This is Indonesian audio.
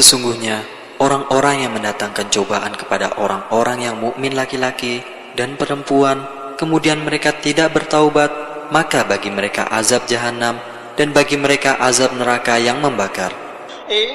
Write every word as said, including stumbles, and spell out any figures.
Sesungguhnya orang-orang yang mendatangkan cobaan kepada orang-orang yang mukmin laki-laki dan perempuan, kemudian mereka tidak bertaubat, maka bagi mereka azab jahanam dan bagi mereka azab neraka yang membakar.